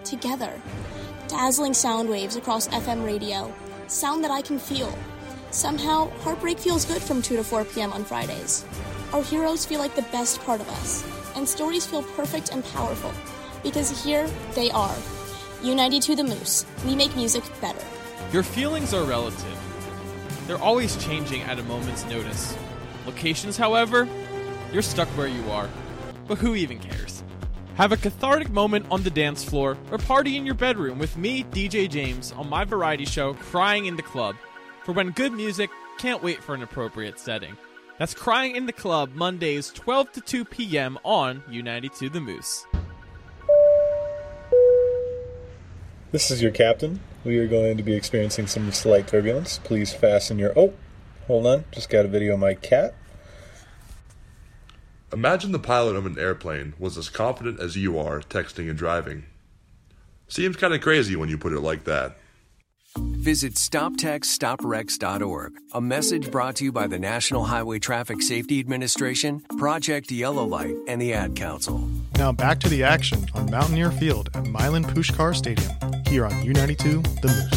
together. Dazzling sound waves across FM radio, sound that I can feel. Somehow, heartbreak feels good from 2 to 4 p.m. on Fridays. Our heroes feel like the best part of us, and stories feel perfect and powerful, because here they are. U92 The Moose. We make music better. Your feelings are relative. They're always changing at a moment's notice. Locations, however, you're stuck where you are. But who even cares? Have a cathartic moment on the dance floor or party in your bedroom with me, DJ James, on my variety show, Crying in the Club, for when good music can't wait for an appropriate setting. That's Crying in the Club, Mondays 12 to 2 p.m. on U92 The Moose. This is your captain. We are going to be experiencing some slight turbulence. Please fasten your... Oh, hold on. Just got a video of my cat. Imagine the pilot of an airplane was as confident as you are texting and driving. Seems kind of crazy when you put it like that. Visit StopTextStopWrecks.org. A message brought to you by the National Highway Traffic Safety Administration, Project Yellow Light, and the Ad Council. Now back to the action on Mountaineer Field at Milan Pushkar Stadium, here on U92 The Moose.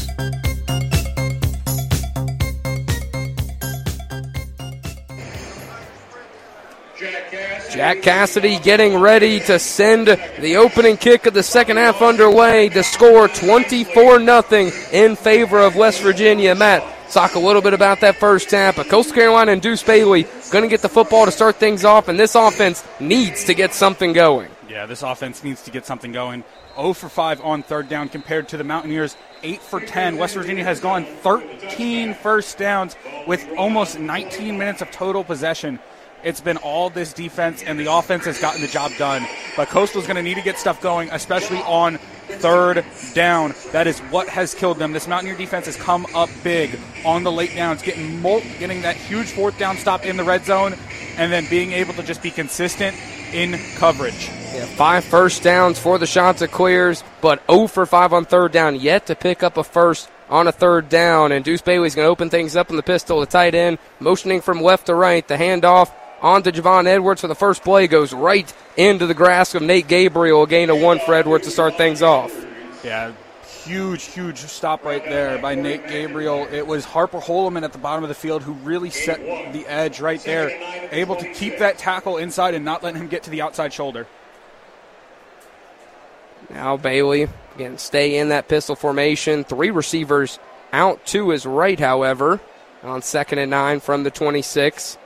Jack Cassidy getting ready to send the opening kick of the second half underway to score 24-0 in favor of West Virginia. Matt, talk a little bit about that first half. But Coastal Carolina and Deuce Bailey going to get the football to start things off, and this offense needs to get something going. Yeah, this offense needs to get something going. 0 for 5 on third down compared to the Mountaineers 8 for 10. West Virginia has gone 13 first downs with almost 19 minutes of total possession. It's been all this defense, and the offense has gotten the job done. But Coastal's going to need to get stuff going, especially on third down. That is what has killed them. This Mountaineer defense has come up big on the late downs, getting that huge fourth down stop in the red zone, and then being able to just be consistent in coverage. Yeah, 5 first downs for the Chanticleers, but 0 for 5 on third down, yet to pick up a first on a third down. And Deuce Bailey's going to open things up in the pistol. The tight end motioning from left to right. The handoff on to Javon Edwards for the first play, goes right into the grasp of Nate Gabriel. A gain of 1 for Edwards to start things off. Yeah, huge stop right there by Nate Gabriel. It was Harper Holloman at the bottom of the field who really set the edge right there, able to keep that tackle inside and not let him get to the outside shoulder. Now Bailey, again, stay in that pistol formation. 3 receivers out to his right, however, on 2nd and 9 from the 26.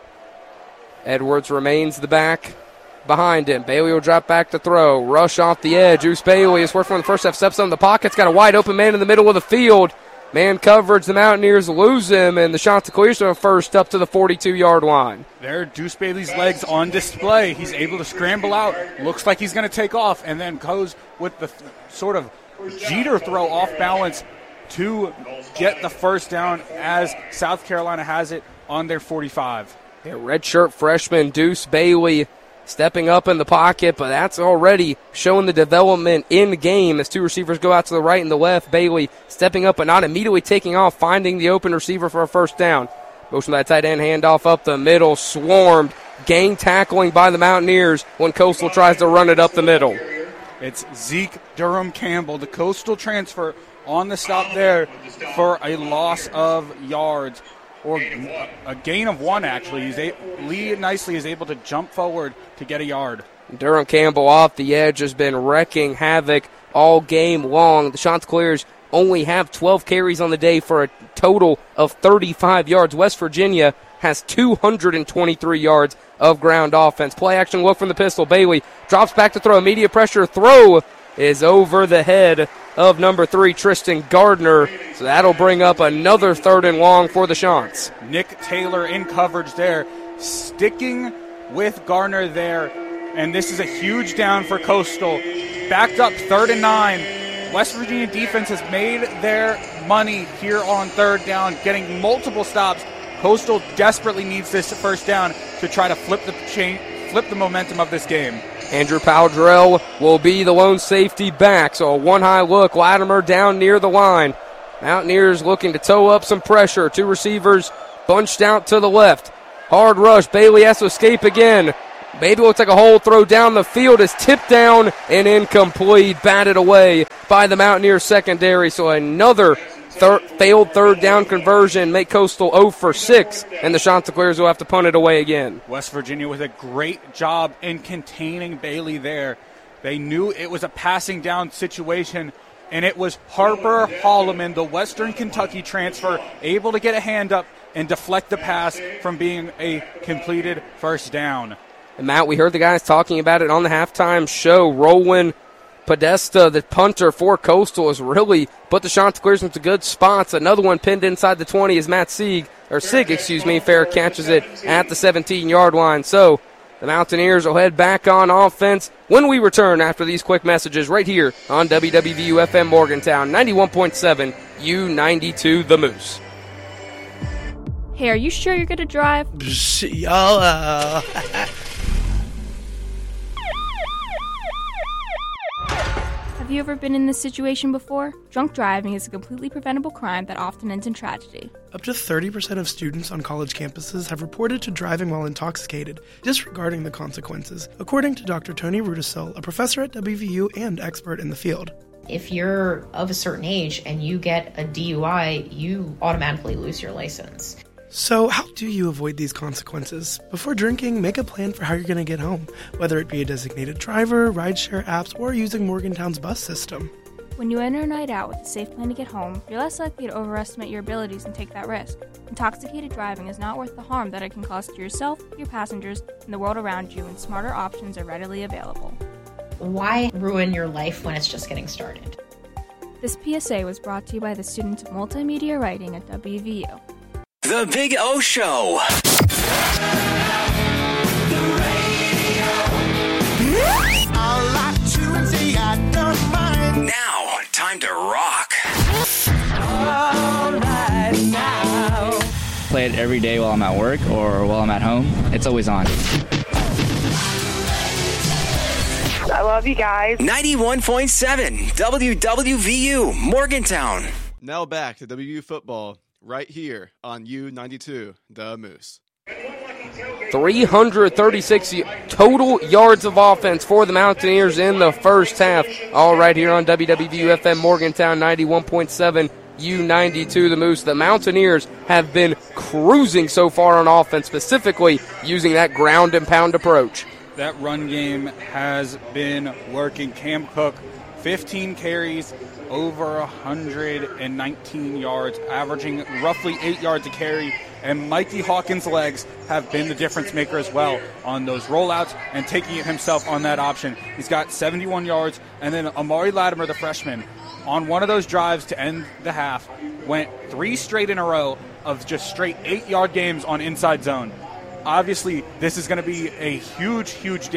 Edwards remains the back behind him. Bailey will drop back to throw. Rush off the edge. Deuce Bailey is working on the first half, steps on the pocket's got a wide open man in the middle of the field. Man coverage, the Mountaineers lose him, and the Chanticleers are first up to the 42-yard line. There, Deuce Bailey's legs on display. He's able to scramble out. Looks like he's going to take off, and then goes with the sort of Jeter throw off balance to get the first down as South Carolina has it on their 45. Yeah, redshirt freshman Deuce Bailey stepping up in the pocket, but that's already showing the development in the game as 2 receivers go out to the right and the left. Bailey stepping up but not immediately taking off, finding the open receiver for a first down. Motion by tight end, handoff up the middle, swarmed, gang tackling by the Mountaineers when Coastal tries to run it up the middle. It's Zeke Durham Campbell, the Coastal transfer, on the stop there for a loss of yards. Or a gain of 1, actually. Lee nicely is able to jump forward to get a yard. Durham Campbell off the edge has been wrecking havoc all game long. The Chanticleers only have 12 carries on the day for a total of 35 yards. West Virginia has 223 yards of ground offense. Play action look from the pistol. Bailey drops back to throw. Immediate pressure throw is over the head of number 3, Tristan Gardner. So that'll bring up another 3rd and long for the Chants. Nick Taylor in coverage there, sticking with Gardner there. And this is a huge down for Coastal. Backed up 3rd and 9. West Virginia defense has made their money here on 3rd down, getting multiple stops. Coastal desperately needs this first down to try to flip the momentum of this game. Andrew Powdrell will be the lone safety back. So a one-high look, Latimer down near the line. Mountaineers looking to toe up some pressure. 2 receivers bunched out to the left. Hard rush. Bailey has to escape again. Maybe looks like a hole. Throw down the field is tipped down and incomplete. Batted away by the Mountaineers secondary. So another failed third down conversion. Make Coastal 0 for 6. And the Chanticleers will have to punt it away again. West Virginia with a great job in containing Bailey there. They knew it was a passing down situation, and it was Harper Holloman, the Western Kentucky transfer, able to get a hand up and deflect the pass from being a completed first down. And Matt, we heard the guys talking about it on the halftime show. Roland Podesta, the punter for Coastal, has really put the Chanticleers into good spots. Another one pinned inside the 20 is Matt Sig. Fair catches it at the 17-yard line. So the Mountaineers will head back on offense when we return after these quick messages right here on WWVU FM Morgantown, 91.7 U92 The Moose. Hey, are you sure you're going to drive? YOLO. Have you ever been in this situation before? Drunk driving is a completely preventable crime that often ends in tragedy. Up to 30% of students on college campuses have reported to driving while intoxicated, disregarding the consequences, according to Dr. Tony Rudisill, a professor at WVU and expert in the field. If you're of a certain age and you get a DUI, you automatically lose your license. So how do you avoid these consequences? Before drinking, make a plan for how you're going to get home, whether it be a designated driver, rideshare apps, or using Morgantown's bus system. When you enter a night out with a safe plan to get home, you're less likely to overestimate your abilities and take that risk. Intoxicated driving is not worth the harm that it can cause to yourself, your passengers, and the world around you, and smarter options are readily available. Why ruin your life when it's just getting started? This PSA was brought to you by the students of multimedia writing at WVU. The Big O Show. Now, time to rock. Play it every day while I'm at work or while I'm at home. It's always on. I love you guys. 91.7 WWVU Morgantown. Now back to WVU football. Right here on U92, The Moose. 336 total yards of offense for the Mountaineers in the first half. All right here on WWVU FM Morgantown, 91.7 U92 The Moose. The Mountaineers have been cruising so far on offense, specifically using that ground and pound approach. That run game has been working. Cam Cook, 15 carries, over 119 yards, averaging roughly 8 yards a carry. And Mikey Hawkins' legs have been the difference maker as well on those rollouts and taking it himself on that option. He's got 71 yards. And then Amari Latimer, the freshman, on one of those drives to end the half, went 3 straight in a row of just straight 8-yard games on inside zone. Obviously, this is going to be a huge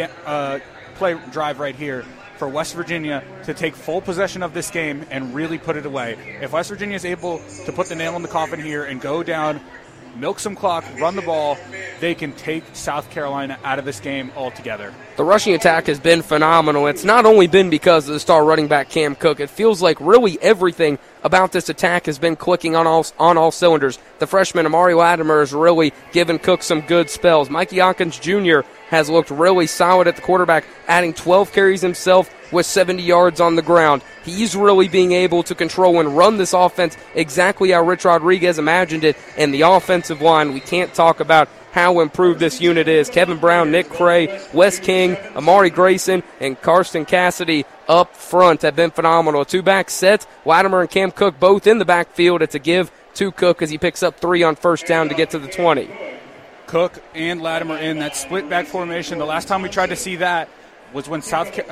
play drive right here for West Virginia to take full possession of this game and really put it away. If West Virginia is able to put the nail in the coffin here and go down, milk some clock, run the ball, they can take South Carolina out of this game altogether. The rushing attack has been phenomenal. It's not only been because of the star running back Cam Cook. It feels like really everything about this attack has been clicking on all cylinders. The freshman Amari Latimer has really given Cook some good spells. Mikey Hawkins Jr. has looked really solid at the quarterback, adding 12 carries himself with 70 yards on the ground. He's really being able to control and run this offense exactly how Rich Rodriguez imagined it. And the offensive line, we can't talk about how improved this unit is. Kevin Brown, Nick Cray, Wes King, Amari Grayson, and Karsten Cassidy up front have been phenomenal. 2-back set, Latimer and Cam Cook both in the backfield. It's a give to Cook as he picks up 3 on first down to get to the 20. Cook and Latimer in that split back formation. The last time we tried to see that was when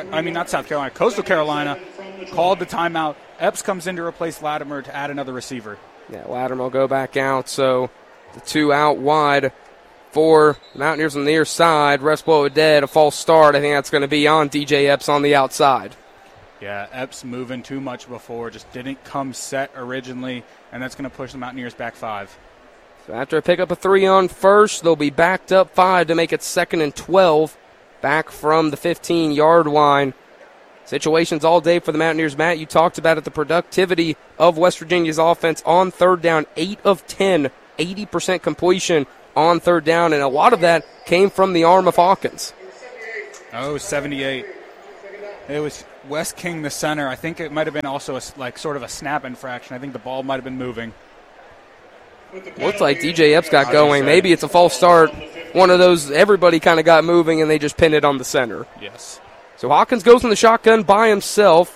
Coastal Carolina called the timeout. Epps comes in to replace Latimer to add another receiver. Yeah, Latimer will go back out, so the 2 out wide for the Mountaineers on the near side. Respo dead, a false start. I think that's going to be on DJ Epps on the outside. Yeah, Epps moving too much before, just didn't come set originally, and that's going to push the Mountaineers back 5. So after a pick up a 3 on first, they'll be backed up 5 to make it 2nd and 12. Back from the 15-yard line. Situations all day for the Mountaineers. Matt, you talked about it, the productivity of West Virginia's offense on third down, 8 of 10, 80% completion on third down, and a lot of that came from the arm of Hawkins. Oh, 78. It was Wes King, the center. I think it might have been also sort of a snap infraction. I think the ball might have been moving. Looks like DJ Epps got going. Maybe it's a false start. One of those, everybody kind of got moving, and they just pinned it on the center. Yes. So Hawkins goes in the shotgun by himself.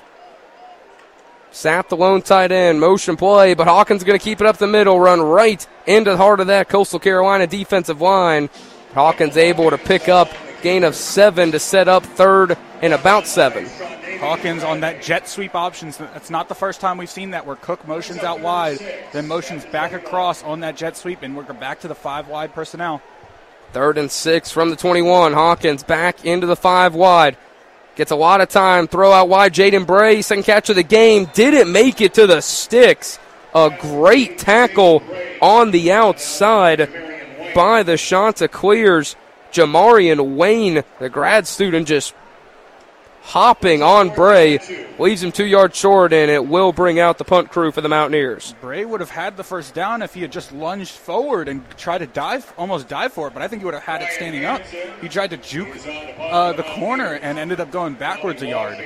Sapp, the lone tight end, motion play, but Hawkins going to keep it up the middle, run right into the heart of that Coastal Carolina defensive line. Hawkins able to pick up gain of 7 to set up third and about 7. Hawkins on that jet sweep options. It's not the first time we've seen that, where Cook motions out wide, then motions back across on that jet sweep, and we're back to the 5 wide personnel. 3rd and 6 from the 21. Hawkins back into the 5 wide. Gets a lot of time. Throw out wide. Jaden Bray, second catch of the game. Didn't make it to the sticks. A great tackle on the outside by the Chanticleers. Jamarian Wayne, the grad student, just hopping on Bray. Leaves him 2 yards short, and it will bring out the punt crew for the Mountaineers. Bray would have had the first down if he had just lunged forward and tried to almost dive for it, but I think he would have had it standing up. He tried to juke the corner and ended up going backwards a yard.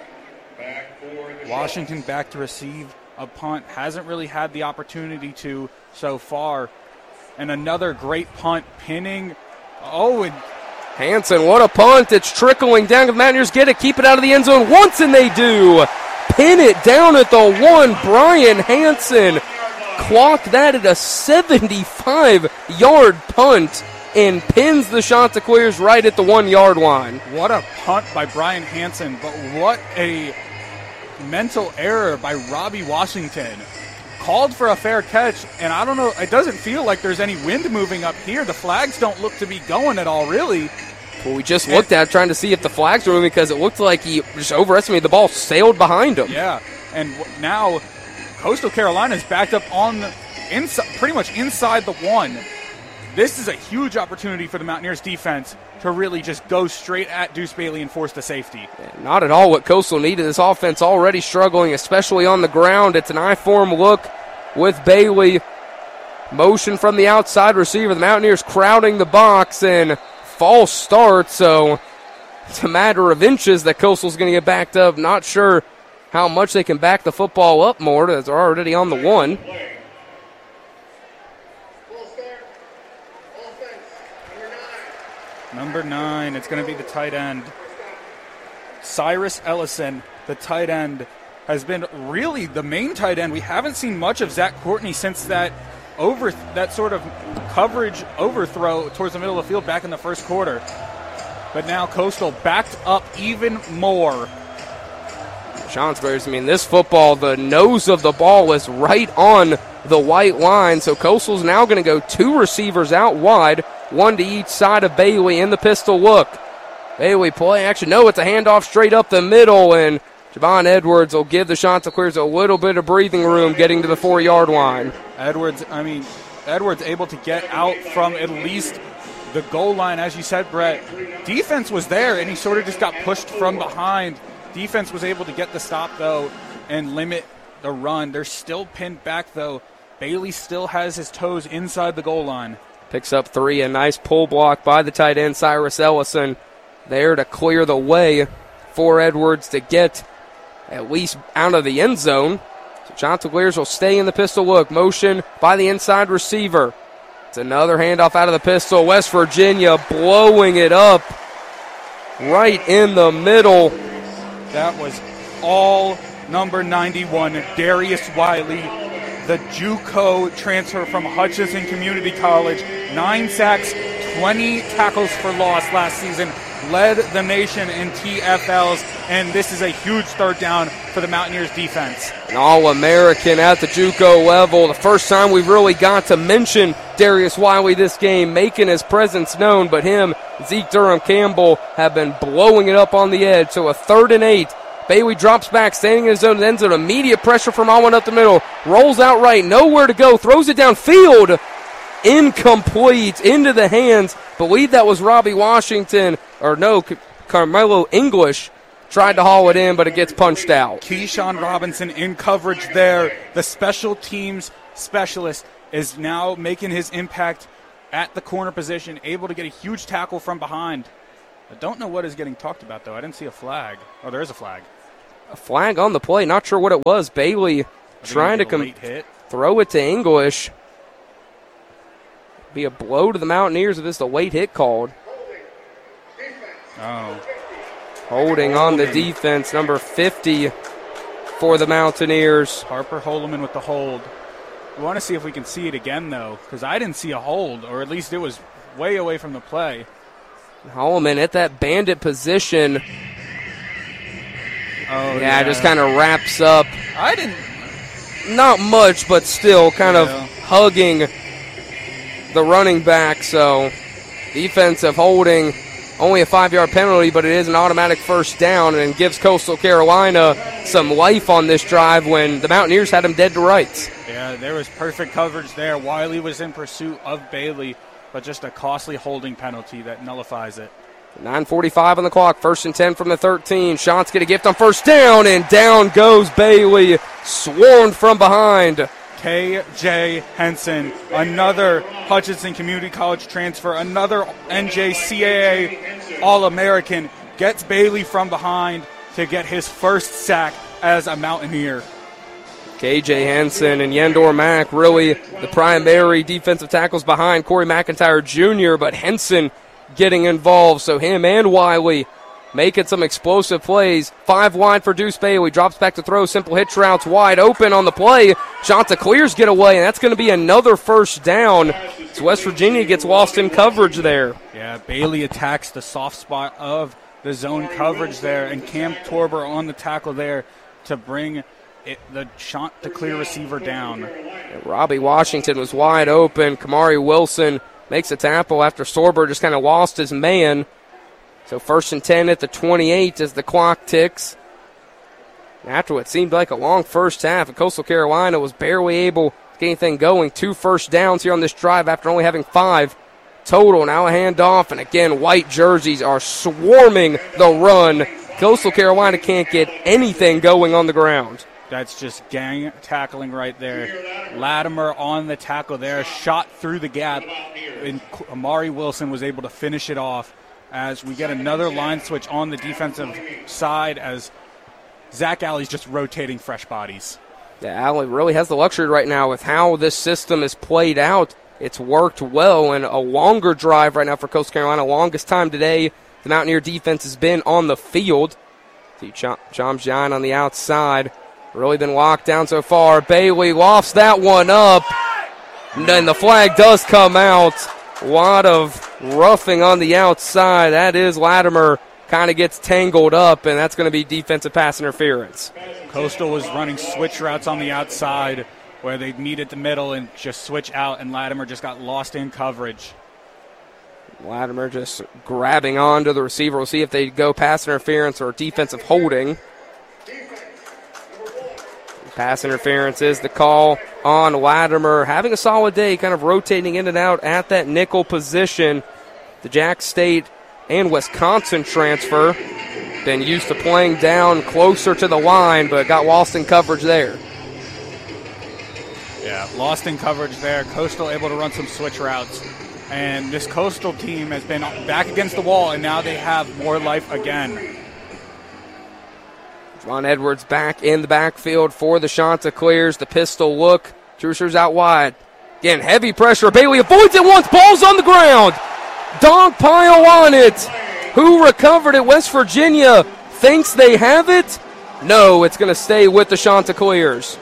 Washington back to receive a punt. Hasn't really had the opportunity to so far. And another great punt, pinning. And Hansen, what a punt. It's trickling down. The Mountaineers get it, keep it out of the end zone once, and they do. Pin it down at the 1. Brian Hansen clocked that at a 75-yard punt and pins the Chanticleers right at the 1-yard line. What a punt by Brian Hansen, but what a mental error by Robbie Washington. Called for a fair catch, and I don't know, it doesn't feel like there's any wind moving up here. The flags don't look to be going at all, really. Well, we just looked at it, trying to see if the flags were moving, because it looked like he just overestimated the ball, sailed behind him. Yeah, and now Coastal Carolina is backed up on pretty much inside the 1. This is a huge opportunity for the Mountaineers defense to really just go straight at Deuce Bailey and force the safety. Not at all what Coastal needed. This offense already struggling, especially on the ground. It's an I-form look with Bailey. Motion from the outside receiver. The Mountaineers crowding the box, and false start, so it's a matter of inches that Coastal's going to get backed up. Not sure how much they can back the football up more, as they're already on the 1. Number 9, it's going to be the tight end. Cyrus Ellison, the tight end, has been really the main tight end. We haven't seen much of Zach Courtney since that sort of coverage overthrow towards the middle of the field back in the first quarter. But now Coastal backed up even more. Chanticleers, this football, the nose of the ball is right on the white line, so Coastal's now going to go 2 receivers out wide, 1 to each side of Bailey in the pistol look. Bailey play action. No, it's a handoff straight up the middle, and Javon Edwards will give the Chanticleers a little bit of breathing room getting to the 4-yard line. Edwards able to get out from at least the goal line, as you said, Brett. Defense was there, and he sort of just got pushed from behind. Defense was able to get the stop, though, and limit the run. They're still pinned back, though. Bailey still has his toes inside the goal line. Picks up 3, a nice pull block by the tight end, Cyrus Ellison, there to clear the way for Edwards to get at least out of the end zone. So Chanticleers will stay in the pistol look. Motion by the inside receiver. It's another handoff out of the pistol. West Virginia blowing it up right in the middle. That was all number 91, Darius Wiley, the JUCO transfer from Hutchinson Community College. 9 sacks, 20 tackles for loss last season. Led the nation in TFLs, and this is a huge third down for the Mountaineers defense. An All-American at the JUCO level. The first time we've really got to mention Darius Wiley this game, making his presence known, but him, Zeke Durham-Campbell, have been blowing it up on the edge. So a 3rd and 8. Bailey drops back, standing in his own end zone. Immediate pressure from Alwyn up the middle. Rolls out right, nowhere to go. Throws it downfield. Incomplete into the hands. Believe that was Robbie Washington. Or no, Carmelo English tried to haul it in, but it gets punched out. Keyshawn Robinson in coverage there. The special teams specialist is now making his impact at the corner position, able to get a huge tackle from behind. I don't know what is getting talked about, though. I didn't see a flag. Oh, there is a flag. A flag on the play. Not sure what it was. Bailey trying to throw it to English. Be a blow to the Mountaineers if this is a late hit called. Oh. Holding on the defense, number 50 for the Mountaineers. Harper Holloman with the hold. We want to see if we can see it again, though, because I didn't see a hold, or at least it was way away from the play. Holloman at that bandit position. Oh, yeah, just kind of wraps up. I didn't. Not much, but still kind of hugging the running back. So defensive holding, only a 5-yard penalty, but it is an automatic first down and gives Coastal Carolina some life on this drive when the Mountaineers had them dead to rights. Yeah, there was perfect coverage there. Wiley was in pursuit of Bailey, but just a costly holding penalty that nullifies it. 9:45 on the clock, 1st and 10 from the 13. Shots get a gift on first down, and down goes Bailey, swarmed from behind. K.J. Henson, another Hutchinson Community College transfer, another NJCAA All-American, gets Bailey from behind to get his first sack as a Mountaineer. K.J. Henson and Yendor Mack really the primary defensive tackles behind Corey McIntyre Jr., but Henson getting involved, so him and Wiley making some explosive plays. 5 wide for Deuce Bailey. Drops back to throw. Simple hitch routes wide open on the play. Chanticleers get away, and that's going to be another first down. So West Virginia gets lost in coverage there. Yeah, Bailey attacks the soft spot of the zone coverage there, and Cam Torber on the tackle there to bring the Chanticleer receiver down. And Robbie Washington was wide open. Kamari Wilson makes a tackle after Sorber just kind of lost his man. So 1st and 10 at the 28 as the clock ticks. After what seemed like a long first half, and Coastal Carolina was barely able to get anything going. 2 first downs here on this drive after only having 5 total. Now a handoff, and again, white jerseys are swarming the run. Coastal Carolina can't get anything going on the ground. That's just gang tackling right there. Latimer on the tackle there, shot through the gap, and Amari Wilson was able to finish it off as we get another line switch on the defensive side as Zach Alley's just rotating fresh bodies. Yeah, Alley really has the luxury right now with how this system is played out. It's worked well, and a longer drive right now for Coastal Carolina. Longest time today the Mountaineer defense has been on the field. See John John on the outside. Really been locked down so far. Bailey lofts that one up. And then the flag does come out. A lot of roughing on the outside. That is Latimer. Kind of gets tangled up, and that's going to be defensive pass interference. Coastal was running switch routes on the outside where they'd meet at the middle and just switch out, and Latimer just got lost in coverage. Latimer just grabbing onto the receiver. We'll see if they go pass interference or defensive holding. Pass interference is the call on Latimer. Having a solid day, kind of rotating in and out at that nickel position. The Jack State and Wisconsin transfer. Been used to playing down closer to the line, but got lost in coverage there. Yeah, lost in coverage there. Coastal able to run some switch routes. And this Coastal team has been back against the wall, and now they have more life again. Ron Edwards back in the backfield for the Chanticleers. The pistol look. Trucer's out wide. Again, heavy pressure. Bailey avoids it once. Ball's on the ground. Dog pile on it. Who recovered it? West Virginia thinks they have it. No, it's going to stay with the Chanticleers.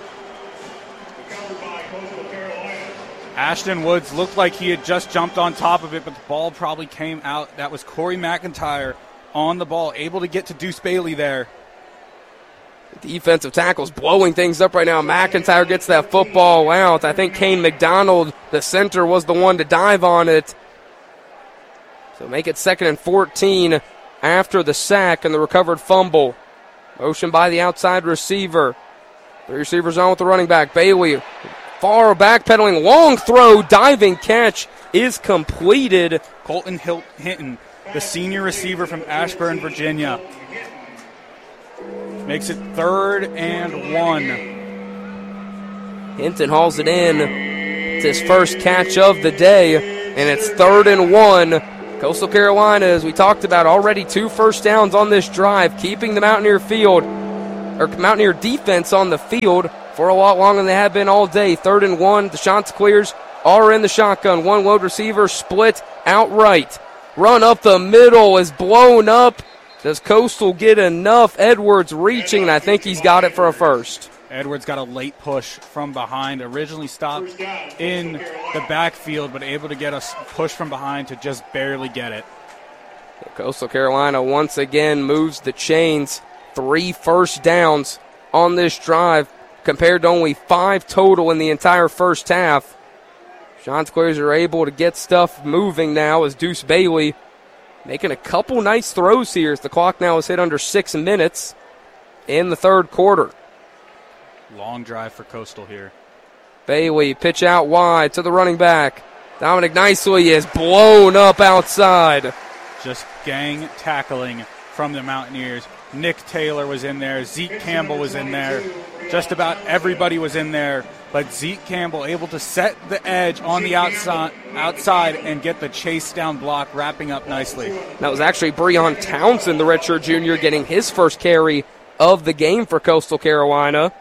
Ashton Woods looked like he had just jumped on top of it, but the ball probably came out. That was Corey McIntyre on the ball, able to get to Deuce Bailey there. Defensive tackles blowing things up right now. McIntyre gets that football out. I think Kane McDonald, the center, was the one to dive on it. So make it 2nd and 14 after the sack and the recovered fumble. Motion by the outside receiver. The receiver's on with the running back. Bailey far backpedaling, long throw, diving catch is completed. Colton Hinton, the senior receiver from Ashburn, Virginia. Makes it 3rd and 1. Hinton hauls it in. It's his first catch of the day, and it's 3rd and 1. Coastal Carolina, as we talked about, already 2 first downs on this drive, keeping the Mountaineer defense on the field for a lot longer than they have been all day. 3rd and 1, the Chanticleers are in the shotgun. 1 wide receiver split outright. Run up the middle is blown up. Does Coastal get enough? Edwards reaching, and I think he's got it for a first. Edwards got a late push from behind, originally stopped in the backfield, but able to get a push from behind to just barely get it. Coastal Carolina once again moves the chains. 3 first downs on this drive compared to only 5 total in the entire first half. Chanticleers are able to get stuff moving now as Deuce Bailey making a couple nice throws here as the clock now is hit under 6 minutes in the third quarter. Long drive for Coastal here. Bailey, pitch out wide to the running back. Dominic Nicely is blown up outside. Just gang tackling from the Mountaineers. Nick Taylor was in there. Zeke Campbell was in there. Just about everybody was in there. But Zeke Campbell able to set the edge on the outside and get the chase down block, wrapping up nicely. That was actually Breon Townsend, the redshirt junior, getting his first carry of the game for Coastal Carolina.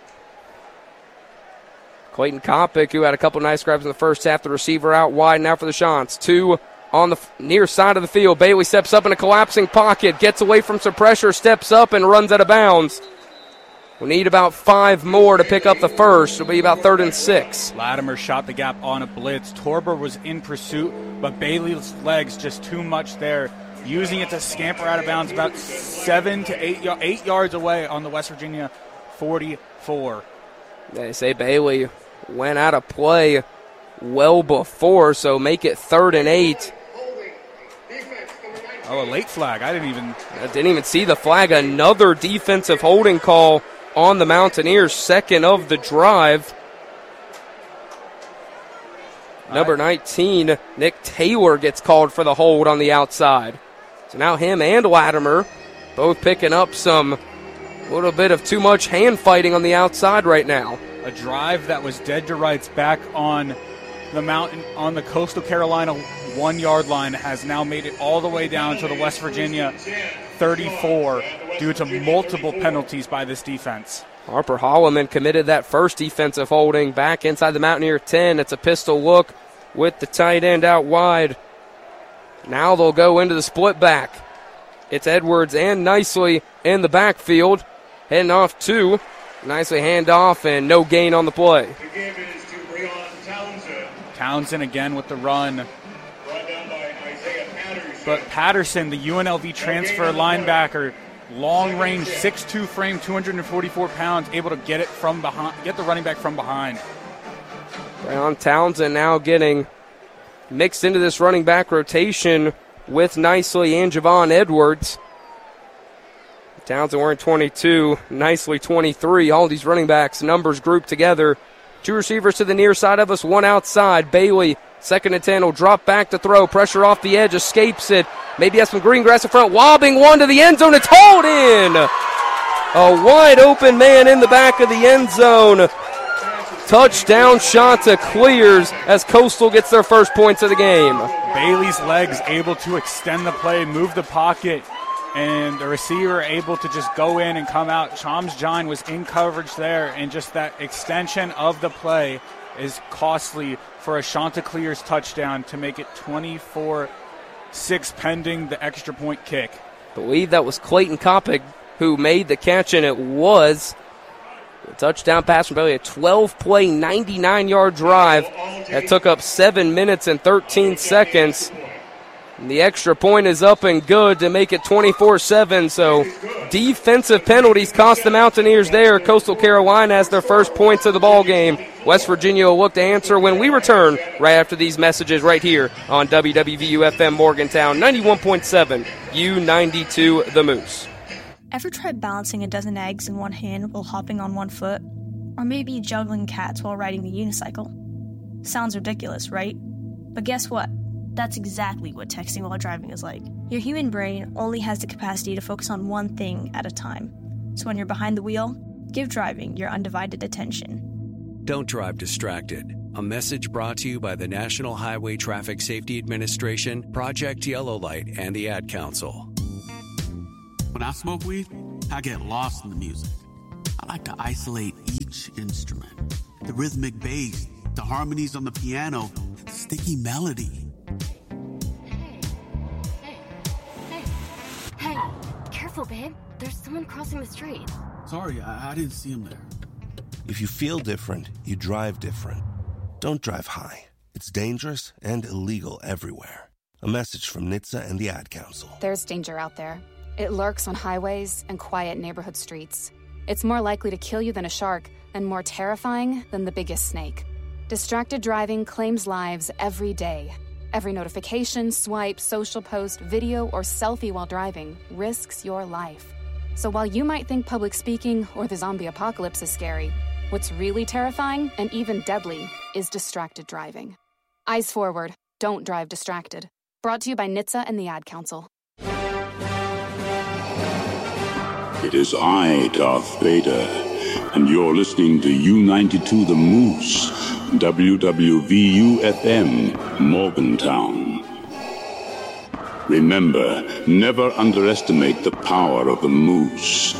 Clayton Kopic, who had a couple nice grabs in the first half, the receiver out wide now for the Chants. 2 on the near side of the field. Bailey steps up in a collapsing pocket, gets away from some pressure, steps up and runs out of bounds. We need about 5 more to pick up the first. It'll be about 3rd and 6. Latimer shot the gap on a blitz. Torber was in pursuit, but Bailey's legs just too much there, using it to scamper out of bounds about 7 to 8 yards away on the West Virginia 44. They say Bailey went out of play well before, so make it 3rd and 8. Oh, a late flag. I didn't even see the flag. Another defensive holding call on the Mountaineers, 2nd of the drive. Number 19, Nick Taylor gets called for the hold on the outside. So now him and Latimer both picking up some little bit of too much hand fighting on the outside right now. A drive that was dead to rights back on the Coastal Carolina 1-yard line has now made it all the way down to the West Virginia 34 due to multiple penalties by this defense. Harper Holloman committed that first defensive holding back inside the Mountaineer 10. It's a pistol look with the tight end out wide. Now they'll go into the split back. It's Edwards and Nicely in the backfield. Heading off 2. Nicely hand off and no gain on the play. Townsend again with the run. But Patterson, the UNLV transfer linebacker, long range, 6'2 frame, 244 pounds, able to get it from behind, get the running back from behind. Breon Townsend now getting mixed into this running back rotation with Nicely and Javon Edwards. Townsend wearing 22, Nicely 23. All these running backs, numbers grouped together. 2 receivers to the near side of us, 1 outside. Bailey, 2nd and 10, will drop back to throw. Pressure off the edge, escapes it. Maybe has some green grass in front. Lobbing one to the end zone. It's hauled in. A wide open man in the back of the end zone. Touchdown Chanticleers as Coastal gets their first points of the game. Bailey's legs able to extend the play, move the pocket, and the receiver able to just go in and come out. Chams John was in coverage there, and just that extension of the play is costly for a Chanticleers touchdown to make it 24-6 pending the extra point kick. I believe that was Clayton Kopic who made the catch, and it was a touchdown pass from Bailey. A 12-play, 99-yard drive that took up 7 minutes and 13 seconds. And the extra point is up and good to make it 24-7. So defensive penalties cost the Mountaineers there. Coastal Carolina has their first points of the ball game. West Virginia will look to answer when we return right after these messages right here on WWVU-FM Morgantown 91.7 U92 The Moose. Ever tried balancing a dozen eggs in one hand while hopping on one foot? Or maybe juggling cats while riding the unicycle? Sounds ridiculous, right? But guess what? That's exactly what texting while driving is like. Your human brain only has the capacity to focus on one thing at a time. So when you're behind the wheel, give driving your undivided attention. Don't drive distracted. A message brought to you by the National Highway Traffic Safety Administration, Project Yellow Light, and the Ad Council. When I smoke weed, I get lost in the music. I like to isolate each instrument. The rhythmic bass, the harmonies on the piano, the sticky melody. Hey, careful, babe. There's someone crossing the street. Sorry, I didn't see him there. If you feel different, you drive different. Don't drive high. It's dangerous and illegal everywhere. A message from NHTSA and the Ad Council. There's danger out there. It lurks on highways and quiet neighborhood streets. It's more likely to kill you than a shark, and more terrifying than the biggest snake. Distracted driving claims lives every day. Every notification, swipe, social post, video, or selfie while driving risks your life. So while you might think public speaking or the zombie apocalypse is scary, what's really terrifying and even deadly is distracted driving. Eyes forward. Don't drive distracted. Brought to you by NHTSA and the Ad Council. It is I, Darth Vader, and you're listening to U92 The Moose, WWVU-FM, Morgantown. Remember, never underestimate the power of the Moose.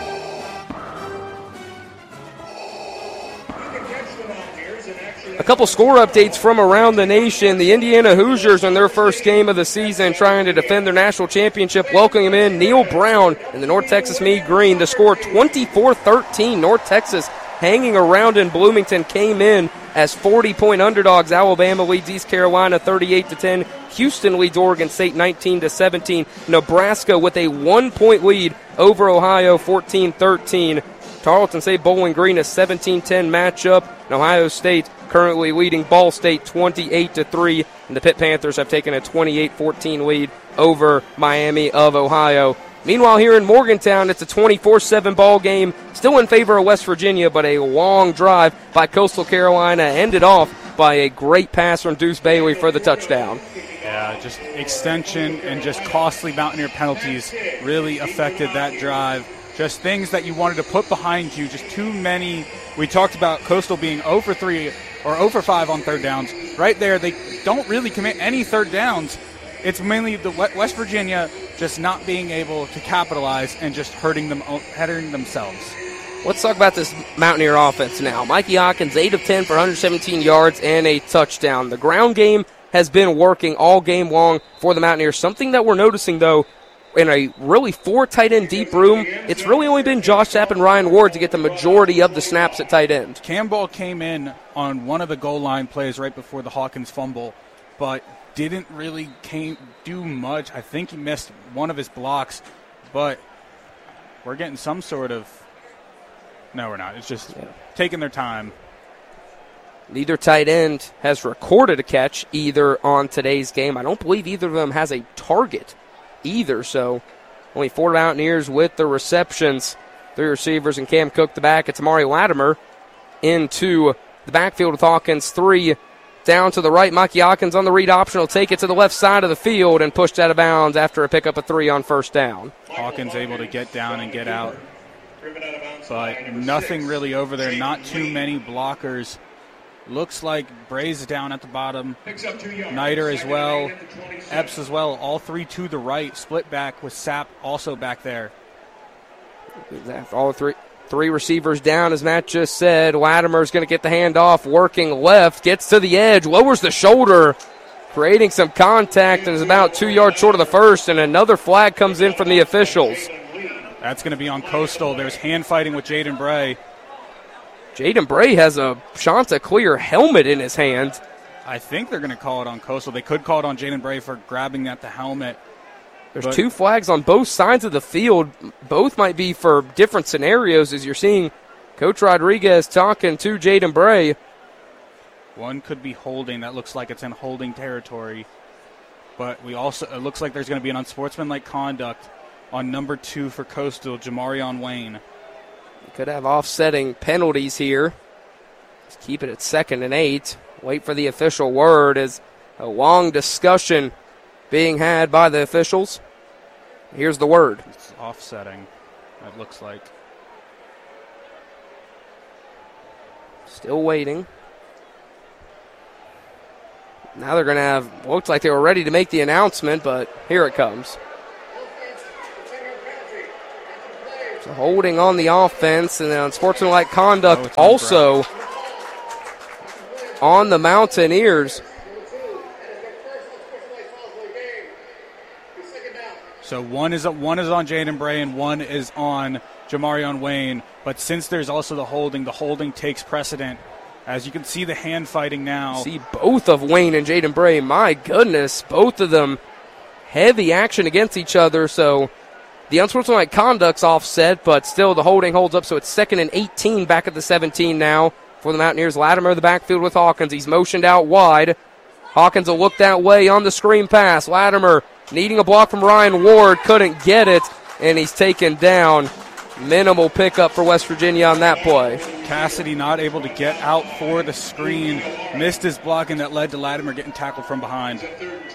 A couple score updates from around the nation. The Indiana Hoosiers in their first game of the season trying to defend their national championship, welcoming in Neil Brown in the North Texas Meade Green. The score 24-13. North Texas hanging around in Bloomington came in as 40-point underdogs. Alabama leads East Carolina 38-10. Houston leads Oregon State 19-17. Nebraska with a 1-point lead over Ohio 14-13. Tarleton State Bowling Green a 17-10 matchup. And Ohio State currently leading Ball State 28-3, and the Pitt Panthers have taken a 28-14 lead over Miami of Ohio. Meanwhile, here in Morgantown, it's a 24-7 ball game, still in favor of West Virginia, but a long drive by Coastal Carolina ended off by a great pass from Deuce Bailey for the touchdown. Yeah, just extension and just costly Mountaineer penalties really affected that drive. Just things that you wanted to put behind you, just too many. We talked about Coastal being 0 for 3 or 0 for 5 on third downs. Right there, they don't really commit any third downs. It's mainly the West Virginia just not being able to capitalize and just hurting themselves. Let's talk about this Mountaineer offense now. Mikey Hawkins, 8 of 10 for 117 yards and a touchdown. The ground game has been working all game long for the Mountaineers. Something that we're noticing, though, in a really 4 tight end deep room, it's really only been Josh Sapp and Ryan Ward to get the majority of the snaps at tight end. Cam Ball came in on one of the goal line plays right before the Hawkins fumble, but didn't really do much. I think he missed one of his blocks, but we're getting some sort of... No, we're not. It's just taking their time. Neither tight end has recorded a catch either on today's game. I don't believe either of them has a target either, so only 4 Mountaineers with the receptions. 3 receivers and Cam Cook the back. It's Amari Latimer into the backfield with Hawkins. 3 down to the right. Mikey Hawkins on the read option will take it to the left side of the field and pushed out of bounds after a pickup of 3 on first down. Hawkins able to get down and get out, but nothing really over there. Not too many blockers. Looks like Bray's down at the bottom. Niter as well. Epps as well. All 3 to the right. Split back with Sapp also back there. All 3 receivers down, as Matt just said. Latimer's going to get the handoff, working left. Gets to the edge. Lowers the shoulder. Creating some contact and is about 2 yards short of the first. And another flag comes in from the officials. That's going to be on Coastal. There's hand fighting with Jaden Bray. Jaden Bray has a Chanticleer helmet in his hand. I think they're going to call it on Coastal. They could call it on Jaden Bray for grabbing at the helmet. There's 2 flags on both sides of the field. Both might be for different scenarios, as you're seeing Coach Rodriguez talking to Jaden Bray. One could be holding. That looks like it's in holding territory. But it looks like there's going to be an unsportsmanlike conduct on number 2 for Coastal, Jamarion Wayne. Could have offsetting penalties here. Just keep it at 2nd and 8. Wait for the official word as a long discussion being had by the officials. Here's the word. It's offsetting, it looks like. Still waiting. Now they're going to have, looks like they were ready to make the announcement, but here it comes. So holding on the offense, and then unsportsmanlike conduct also on the Mountaineers. So one is on Jaden Bray and one is on Jamarion Wayne. But since there's also the holding takes precedent. As you can see the hand fighting now. See both of Wayne and Jaden Bray. My goodness, both of them heavy action against each other. So the unsportsmanlike conduct's offset, but still the holding holds up. So it's 2nd and 18 back at the 17 now for the Mountaineers. Latimer the backfield with Hawkins. He's motioned out wide. Hawkins will look that way on the screen pass. Latimer needing a block from Ryan Ward. Couldn't get it, and he's taken down. Minimal pickup for West Virginia on that play. Cassidy not able to get out for the screen. Missed his block, and that led to Latimer getting tackled from behind.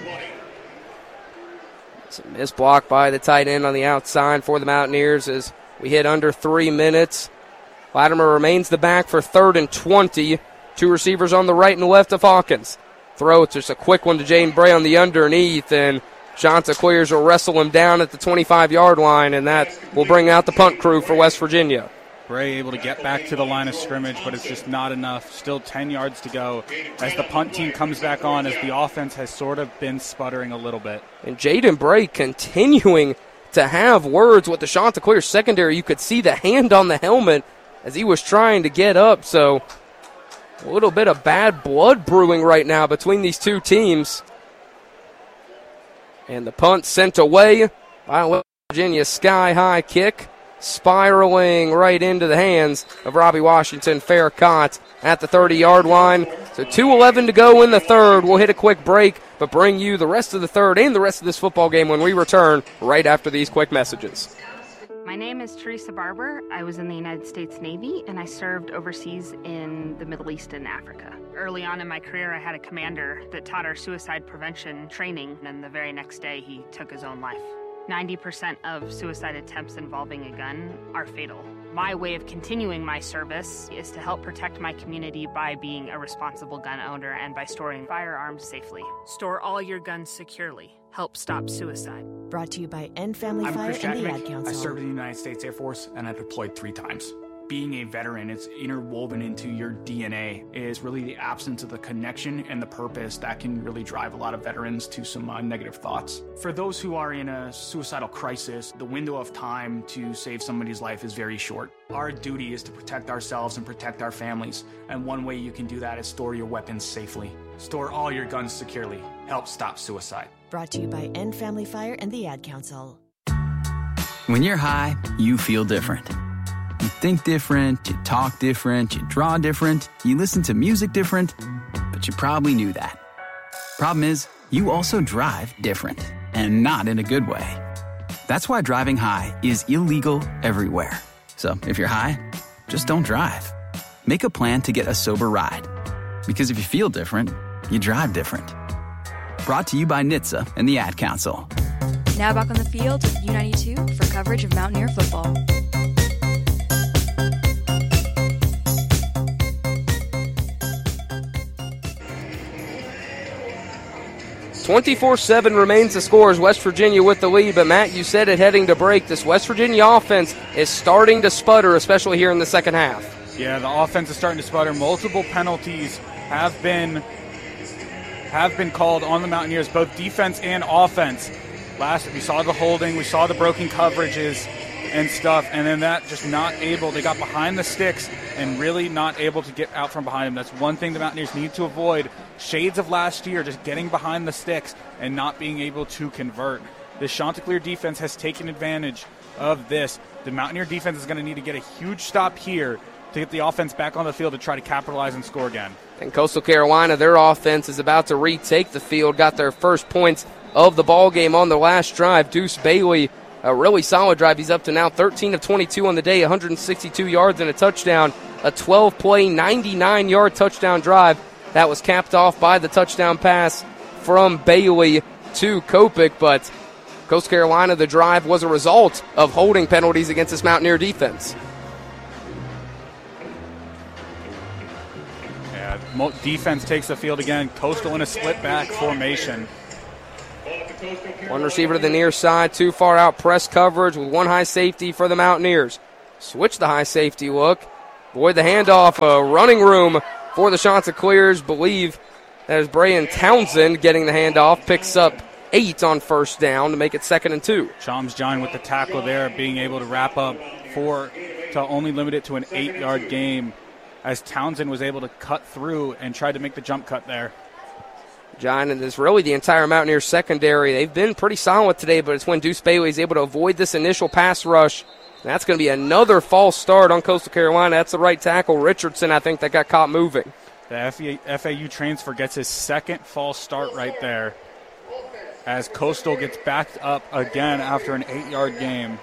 It's a missed block by the tight end on the outside for the Mountaineers as we hit under 3 minutes. Latimer remains the back for 3rd and 20. 2 receivers on the right and left of Hawkins. Throw, it's just a quick one to Jaden Bray on the underneath, and Chanticleers will wrestle him down at the 25-yard line, and that will bring out the punt crew for West Virginia. Bray able to get back to the line of scrimmage, but it's just not enough. Still 10 yards to go as the punt team comes back on, as the offense has sort of been sputtering a little bit. And Jaden Bray continuing to have words with the Chanticleer secondary. You could see the hand on the helmet as he was trying to get up, so a little bit of bad blood brewing right now between these two teams. And the punt sent away by West Virginia. Sky-high kick, spiraling right into the hands of Robbie Washington. Fair caught at the 30-yard line. So 2:11 to go in the third. We'll hit a quick break, but bring you the rest of the third and the rest of this football game when we return right after these quick messages. My name is Teresa Barber. I was in the United States Navy, and I served overseas in the Middle East and Africa. Early on in my career, I had a commander that taught our suicide prevention training, and the very next day, he took his own life. 90% of suicide attempts involving a gun are fatal. My way of continuing my service is to help protect my community by being a responsible gun owner and by storing firearms safely. Store all your guns securely. Help stop suicide. Brought to you by End Family Fire and the Ad Council. I served in the United States Air Force, and I deployed 3 times. Being a veteran, it's interwoven into your DNA, is really the absence of the connection and the purpose that can really drive a lot of veterans to some negative thoughts. For those who are in a suicidal crisis, the window of time to save somebody's life is very short. Our duty is to protect ourselves and protect our families, and one way you can do that is store your weapons safely. Store all your guns securely. Help stop suicide. Brought to you by End Family Fire and the Ad Council. When you're high, you feel different. You think different, you talk different, you draw different, you listen to music different, but you probably knew that. Problem is, you also drive different, and not in a good way. That's why driving high is illegal everywhere. So if you're high, just don't drive. Make a plan to get a sober ride. Because if you feel different, you drive different. Brought to you by NHTSA and the Ad Council. Now back on the field with U92 for coverage of Mountaineer football. 24-7 remains the score as West Virginia with the lead, but Matt, you said it heading to break. This West Virginia offense is starting to sputter, especially here in the second half. Yeah, the offense is starting to sputter. Multiple penalties have been called on the Mountaineers, both defense and offense. We saw the holding, we saw the broken coverages and stuff, and then that just not able. They got behind the sticks and really not able to get out from behind them. That's one thing the Mountaineers need to avoid. Shades of last year, just getting behind the sticks and not being able to convert. The Chanticleer defense has taken advantage of this. The Mountaineer defense is going to need to get a huge stop here to get the offense back on the field to try to capitalize and score again. And Coastal Carolina, their offense is about to retake the field, got their first points of the ball game on the last drive. Deuce Bailey, a really solid drive. He's up to now 13 of 22 on the day, 162 yards and a touchdown, a 12-play, 99-yard touchdown drive. That was capped off by the touchdown pass from Bailey to Kopic, but Coastal Carolina, the drive was a result of holding penalties against this Mountaineer defense. Yeah, defense takes the field again. Coastal in a split-back formation. One receiver to the near side, too far out press coverage with one high safety for the Mountaineers. Switch the high safety look. Avoid the handoff. Running room for the Chanticleers. Believe that is Brayan Townsend getting the handoff. Picks up 8 on first down to make it 2nd and 2. Chalmers John with the tackle there, being able to wrap up to only limit it to an 8-yard game, as Townsend was able to cut through and tried to make the jump cut there. John, and it's really the entire Mountaineers secondary. They've been pretty solid today, but it's when Deuce Bailey is able to avoid this initial pass rush. That's going to be another false start on Coastal Carolina. That's the right tackle, Richardson, I think, that got caught moving. The FAU transfer gets his second false start right there, as Coastal gets backed up again after an 8-yard game.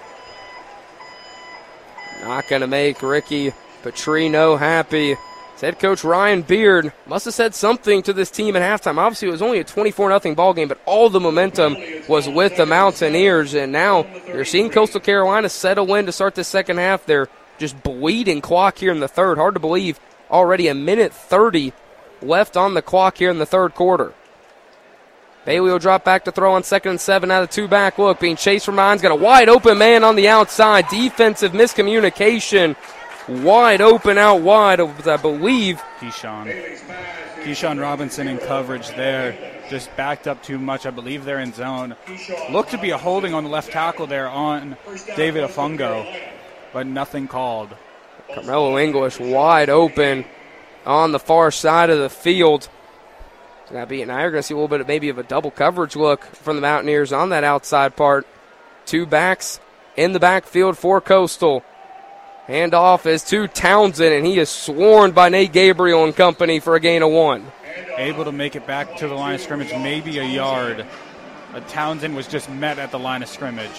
Not going to make Ricky Petrino happy. Head coach Ryan Beard must have said something to this team at halftime. Obviously, it was only a 24-0 ball game, but all the momentum was with the Mountaineers, and now they're seeing Coastal Carolina settle in to start the second half. They're just bleeding clock here in the third. Hard to believe, already a minute 30 left on the clock here in the third quarter. Bailey will drop back to throw on 2nd and 7 out of 2-back look. Being chased from behind. Got a wide open man on the outside. Defensive miscommunication. Wide open out wide, I believe. Keyshawn Robinson in coverage there. Just backed up too much. I believe they're in zone. Looked to be a holding on the left tackle there on David Afungo, but nothing called. Carmelo English wide open on the far side of the field. Now you're going to see a little bit of maybe of a double coverage look from the Mountaineers on that outside part. 2 backs in the backfield for Coastal. Handoff is to Townsend, and he is swarmed by Nate Gabriel and company for a gain of 1. Able to make it back to the line of scrimmage, maybe a yard. But Townsend was just met at the line of scrimmage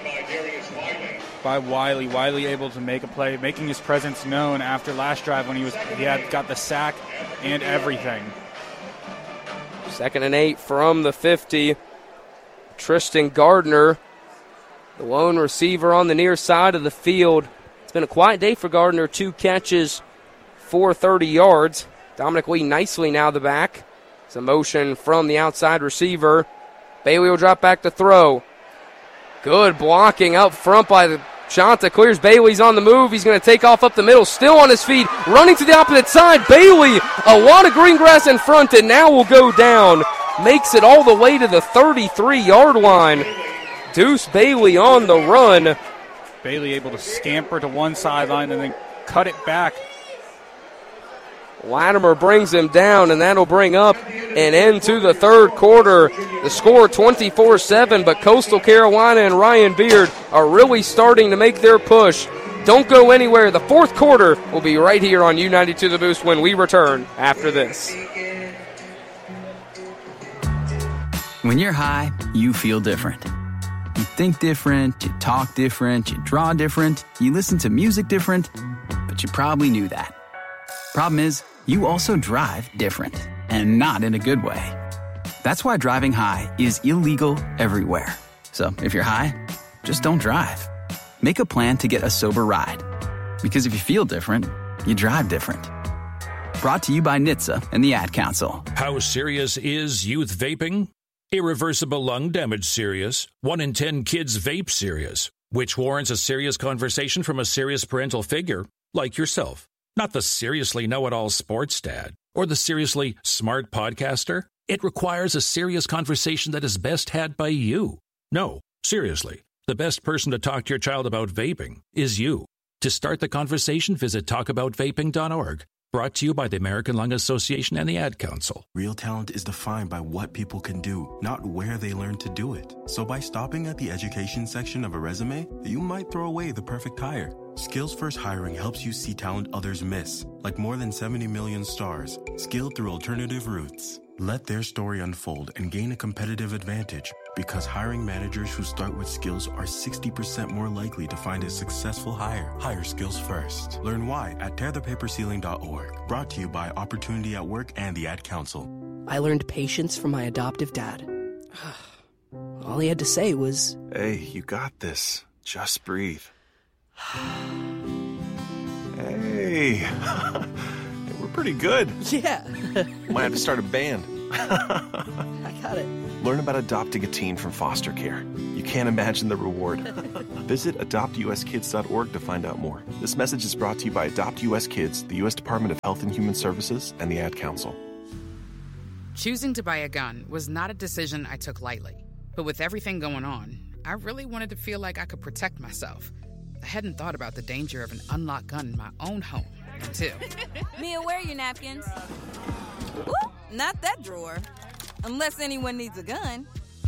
by Wiley. Wiley able to make a play, making his presence known after last drive when he had got the sack and everything. 2nd and 8 from the 50. Tristan Gardner, the lone receiver on the near side of the field. It's been a quiet day for Gardner. 2 catches for 30 yards. Dominic Lee nicely now the back. Some motion from the outside receiver. Bailey will drop back to throw. Good blocking up front by the Chanticleers. Bailey's on the move. He's going to take off up the middle. Still on his feet. Running to the opposite side. Bailey, a lot of green grass in front, and now will go down. Makes it all the way to the 33-yard line. Deuce Bailey on the run. Bailey able to scamper to one sideline and then cut it back. Latimer brings him down, and that'll bring up an end to the third quarter. The score 24-7, but Coastal Carolina and Ryan Beard are really starting to make their push. Don't go anywhere. The fourth quarter will be right here on U92 The Boost when we return after this. When you're high, you feel different. You think different, you talk different, you draw different, you listen to music different, but you probably knew that. Problem is, you also drive different, and not in a good way. That's why driving high is illegal everywhere. So if you're high, just don't drive. Make a plan to get a sober ride. Because if you feel different, you drive different. Brought to you by NHTSA and the Ad Council. How serious is youth vaping? Irreversible lung damage serious. 1 in 10 kids vape serious, which warrants a serious conversation from a serious parental figure like yourself. Not the seriously know-it-all sports dad or the seriously smart podcaster. It requires a serious conversation that is best had by you. No, seriously, the best person to talk to your child about vaping is you. To start the conversation, visit talkaboutvaping.org. Brought to you by the American Lung Association and the Ad Council. Real talent is defined by what people can do, not where they learn to do it. So by stopping at the education section of a resume, you might throw away the perfect hire. Skills First Hiring helps you see talent others miss, like more than 70 million stars, skilled through alternative routes. Let their story unfold and gain a competitive advantage, because hiring managers who start with skills are 60% more likely to find a successful hire. Hire skills first. Learn why at tearthepaperceiling.org. Brought to you by Opportunity at Work and the Ad Council. I learned patience from my adoptive dad. All he had to say was, "Hey, you got this. Just breathe." Hey, we're pretty good. Yeah. Might have to start a band. I got it. Learn about adopting a teen from foster care. You can't imagine the reward. Visit adoptuskids.org to find out more. This message is brought to you by Adopt US Kids, the U.S. Department of Health and Human Services, and the Ad Council. Choosing to buy a gun was not a decision I took lightly. But with everything going on, I really wanted to feel like I could protect myself. I hadn't thought about the danger of an unlocked gun in my own home until... Mia, where are your napkins? Ooh, not that drawer. Unless anyone needs a gun.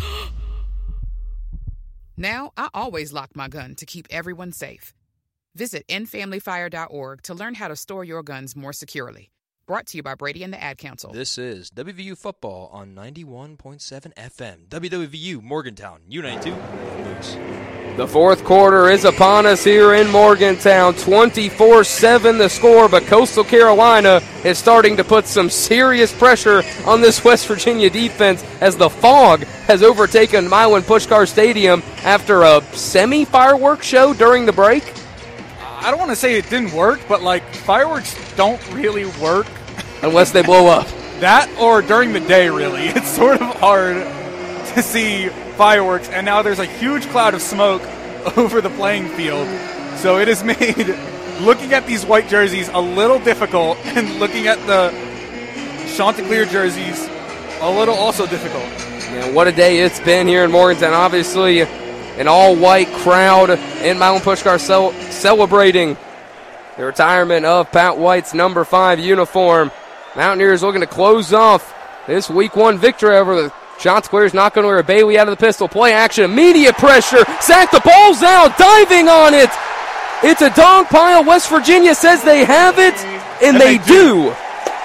Now, I always lock my gun to keep everyone safe. Visit endfamilyfire.org to learn how to store your guns more securely. Brought to you by Brady and the Ad Council. This is WVU Football on 91.7 FM. WWVU Morgantown, U92 Moose. The fourth quarter is upon us here in Morgantown. 24-7 the score, but Coastal Carolina is starting to put some serious pressure on this West Virginia defense as the fog has overtaken Milan Puskar Stadium after a semi-fireworks show during the break. I don't want to say it didn't work, but fireworks don't really work unless they blow up. That or during the day, really. It's sort of hard to see fireworks, and now there's a huge cloud of smoke over the playing field. So it has made looking at these white jerseys a little difficult, and looking at the Chanticleer jerseys a little also difficult. Yeah, what a day it's been here in Morgantown. Obviously, an all-white crowd in Milan Puskar celebrating the retirement of Pat White's number 5 uniform. Mountaineers looking to close off this Week 1 victory over the Chanticleers. Not going to wear Bailey out of the pistol. Play action, immediate pressure. Sack, the ball's out, diving on it. It's a dog pile. West Virginia says they have it, and they do.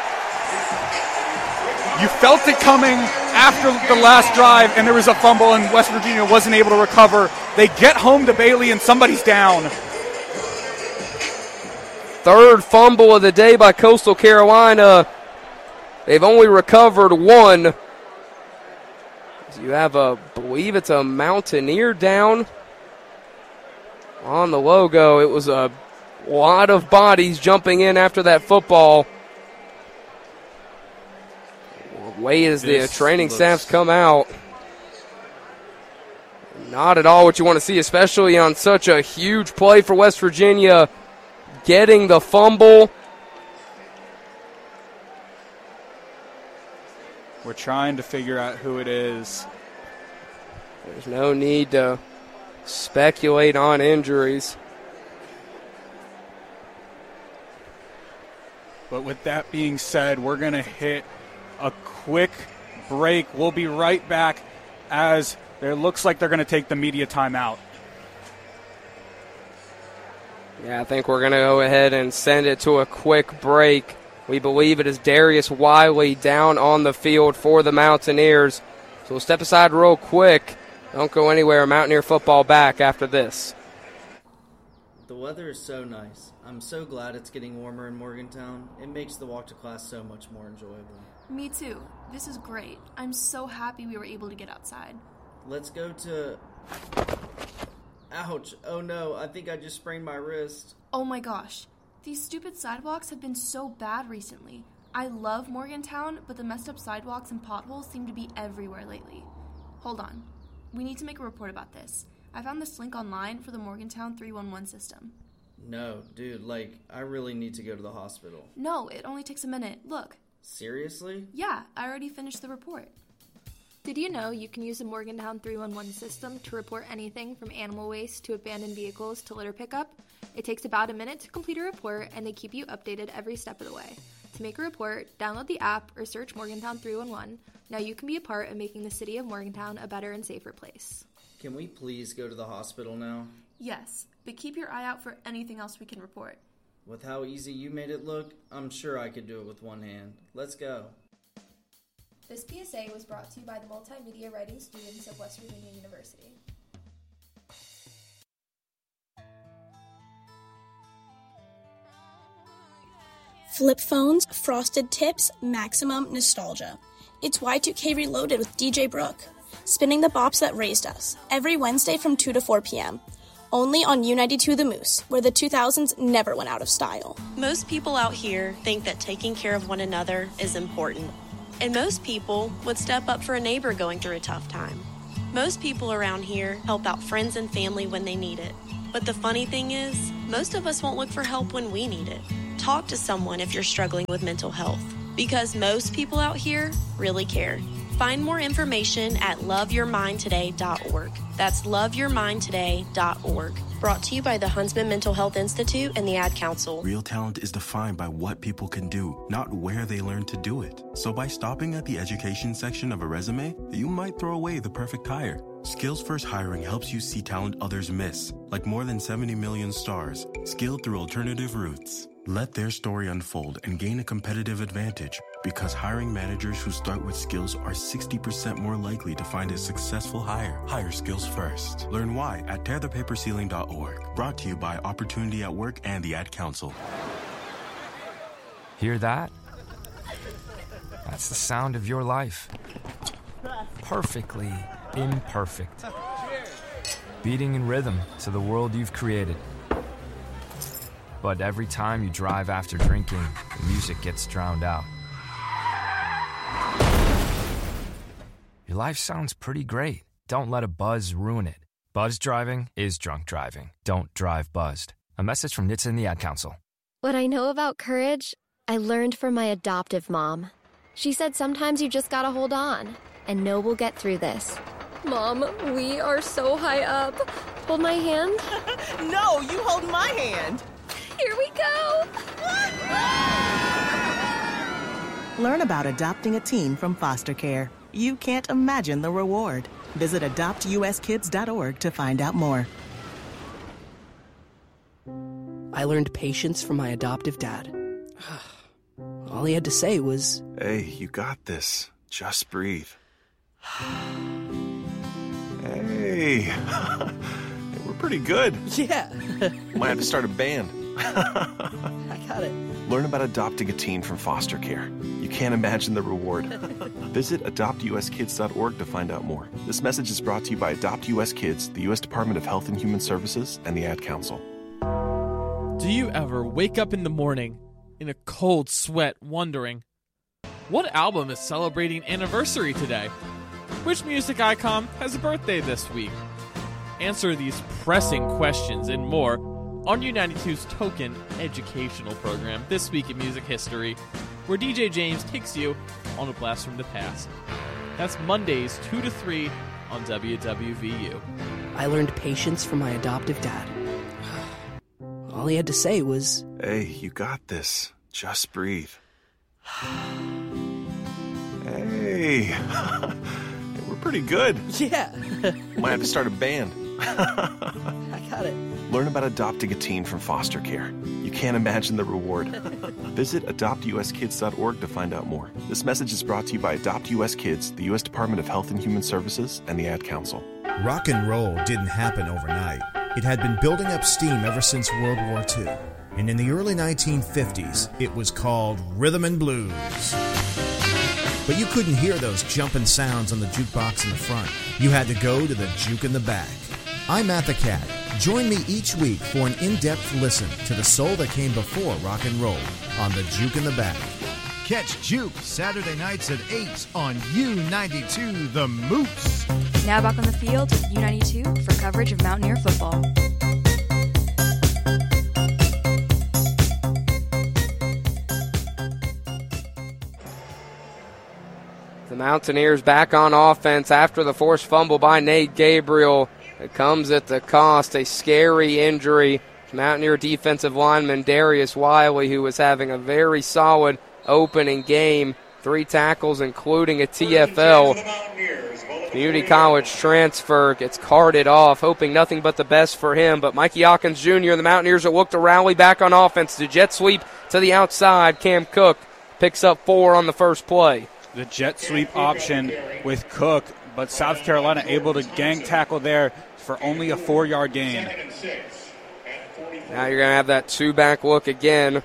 You felt it coming after the last drive, and there was a fumble, and West Virginia wasn't able to recover. They get home to Bailey, and somebody's down. Third fumble of the day by Coastal Carolina. They've only recovered 1. You have I believe it's a Mountaineer down on the logo. It was a lot of bodies jumping in after that football. Wait as the training staffs come out. Not at all what you want to see, especially on such a huge play for West Virginia, getting the fumble. We're trying to figure out who it is. There's no need to speculate on injuries. But with that being said, we're going to hit a quick break. We'll be right back as it looks like they're going to take the media timeout. Yeah, I think we're going to go ahead and send it to a quick break. We believe it is Darius Wiley down on the field for the Mountaineers. So we'll step aside real quick. Don't go anywhere. Mountaineer football back after this. The weather is so nice. I'm so glad it's getting warmer in Morgantown. It makes the walk to class so much more enjoyable. Me too. This is great. I'm so happy we were able to get outside. Let's go to... Ouch. Oh no, I think I just sprained my wrist. Oh my gosh. These stupid sidewalks have been so bad recently. I love Morgantown, but the messed up sidewalks and potholes seem to be everywhere lately. Hold on. We need to make a report about this. I found this link online for the Morgantown 311 system. No, dude, I really need to go to the hospital. No, it only takes a minute. Look. Seriously? Yeah, I already finished the report. Did you know you can use the Morgantown 311 system to report anything from animal waste to abandoned vehicles to litter pickup? It takes about a minute to complete a report, and they keep you updated every step of the way. To make a report, download the app or search Morgantown 311. Now you can be a part of making the city of Morgantown a better and safer place. Can we please go to the hospital now? Yes, but keep your eye out for anything else we can report. With how easy you made it look, I'm sure I could do it with one hand. Let's go. This PSA was brought to you by the multimedia writing students of West Virginia University. Flip phones, frosted tips, maximum nostalgia. It's Y2K Reloaded with DJ Brooke, spinning the bops that raised us, every Wednesday from 2 to 4 p.m. only on U92 The Moose, where the 2000s never went out of style. Most people out here think that taking care of one another is important. And most people would step up for a neighbor going through a tough time. Most people around here help out friends and family when they need it. But the funny thing is, most of us won't look for help when we need it. Talk to someone if you're struggling with mental health, because most people out here really care. Find more information at loveyourmindtoday.org. That's loveyourmindtoday.org. Brought to you by the Huntsman Mental Health Institute and the Ad Council. Real talent is defined by what people can do, not where they learn to do it. So by stopping at the education section of a resume, you might throw away the perfect hire. Skills First Hiring helps you see talent others miss, like more than 70 million stars, skilled through alternative routes. Let their story unfold and gain a competitive advantage, because hiring managers who start with skills are 60% more likely to find a successful hire. Hire skills first. Learn why at tearthepaperceiling.org. Brought to you by Opportunity at Work and the Ad Council. Hear that? That's the sound of your life. Perfectly imperfect. Beating in rhythm to the world you've created. But every time you drive after drinking, the music gets drowned out. Your life sounds pretty great. Don't let a buzz ruin it. Buzz driving is drunk driving. Don't drive buzzed. A message from NHTSA and the Ad Council. What I know about courage, I learned from my adoptive mom. She said sometimes you just gotta hold on and know we'll get through this. Mom, we are so high up. Hold my hand. No, you hold my hand. Here we go! Learn about adopting a teen from foster care. You can't imagine the reward. Visit adoptuskids.org to find out more. I learned patience from my adoptive dad. All he had to say was, "Hey, you got this. Just breathe." Hey, we're pretty good. Yeah. Might have to start a band. I got it. Learn about adopting a teen from foster care. You can't imagine the reward. Visit adoptuskids.org to find out more. This message is brought to you by Adopt US Kids, the U.S. Department of Health and Human Services, and the Ad Council. Do you ever wake up in the morning in a cold sweat wondering, what album is celebrating anniversary today? Which music icon has a birthday this week? Answer these pressing questions and more on U92's Token educational program, This Week in Music History, where DJ James takes you on a blast from the past. That's Mondays 2 to 3 on WWVU. I learned patience from my adoptive dad. All he had to say was, "Hey, you got this. Just breathe." Hey, we're pretty good. Yeah. Might have to start a band. I got it. Learn about adopting a teen from foster care. You can't imagine the reward. Visit adoptuskids.org to find out more. This message is brought to you by Adopt US Kids, the U.S. Department of Health and Human Services, and the Ad Council. Rock and roll didn't happen overnight. It had been building up steam ever since World War II. And in the early 1950s, it was called rhythm and blues. But you couldn't hear those jumping sounds on the jukebox in the front. You had to go to the juke in the back. I'm Matt the Cat. Join me each week for an in-depth listen to the soul that came before rock and roll on the Juke in the Back. Catch Juke Saturday nights at 8 on U92 The Moose. Now back on the field with U92 for coverage of Mountaineer football. The Mountaineers back on offense after the forced fumble by Nate Gabriel. It comes at the cost, a scary injury. Mountaineer defensive lineman Darius Wiley, who was having a very solid opening game. 3 tackles, including a TFL. Community college transfer gets carted off, hoping nothing but the best for him. But Mikey Hawkins Jr. and the Mountaineers will look to rally back on offense. The jet sweep to the outside. Cam Cook picks up 4 on the first play. The jet sweep option with Cook, but South Carolina able to gang tackle there for only a 4-yard gain. Now you're going to have that 2-back look again.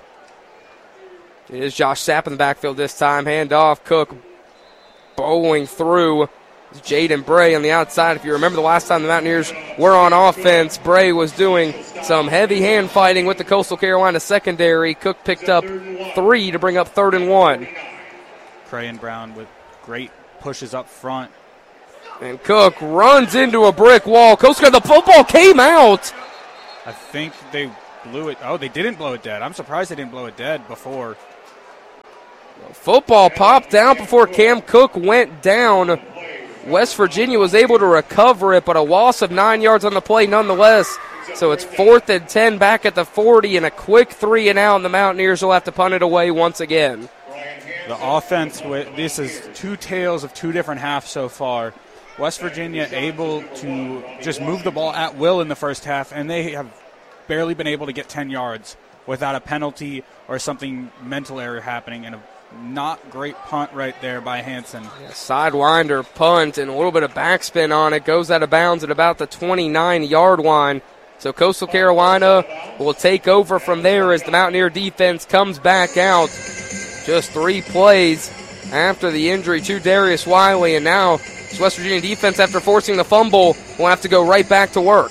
It is Josh Sapp in the backfield this time. Hand off. Cook bowling through Jaden Bray on the outside. If you remember the last time the Mountaineers were on offense, Bray was doing some heavy hand fighting with the Coastal Carolina secondary. Cook picked up 3 to bring up 3rd and 1. Crayon Brown with great pushes up front. And Cook runs into a brick wall. Coastal, the football came out. I think they blew it. Oh, they didn't blow it dead. I'm surprised they didn't blow it dead before. Football popped out before Cam Cook went down. West Virginia was able to recover it, but a loss of 9 yards on the play nonetheless. So it's 4th and 10 back at the 40 and a quick 3 and out, and the Mountaineers will have to punt it away once again. The offense, this is 2 tales of 2 different halves so far. West Virginia able to just move the ball at will in the first half, and they have barely been able to get 10 yards without a penalty or something mental error happening, and a not great punt right there by Hansen. Sidewinder punt and a little bit of backspin on it. Goes out of bounds at about the 29-yard line. So Coastal Carolina will take over from there as the Mountaineer defense comes back out. Just 3 plays after the injury to Darius Wiley, and now West Virginia defense, after forcing the fumble, will have to go right back to work.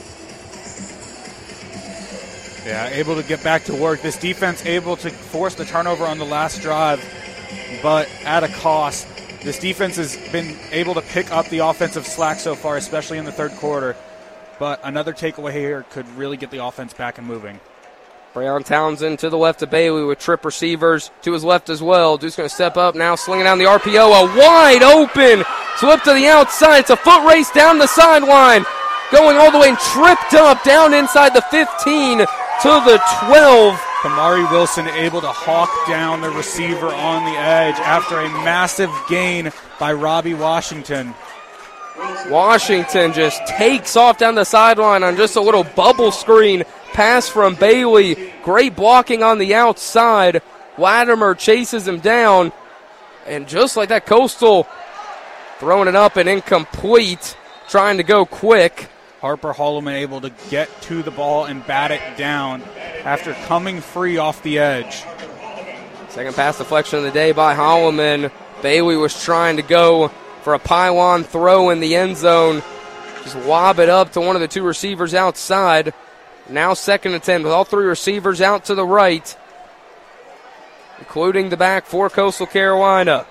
Yeah, able to get back to work. This defense able to force the turnover on the last drive, but at a cost. This defense has been able to pick up the offensive slack so far, especially in the third quarter. But another takeaway here could really get the offense back and moving. Breon Townsend to the left of Bailey with trip receivers to his left as well. Duke's going to step up now, slinging down the RPO. A wide open slip to the outside. It's a foot race down the sideline. Going all the way and tripped up down inside the 15 to the 12. Kamari Wilson able to hawk down the receiver on the edge after a massive gain by Robbie Washington. Washington just takes off down the sideline on just a little bubble screen pass from Bailey. Great blocking on the outside. Latimer chases him down. And just like that, Coastal throwing it up and incomplete, trying to go quick. Harper Holloman able to get to the ball and bat it down after coming free off the edge. Second pass deflection of the day by Holloman. Bailey was trying to go for a pylon throw in the end zone. Just lob it up to one of the 2 receivers outside. Now 2nd and 10 with all 3 receivers out to the right, including the back for Coastal Carolina.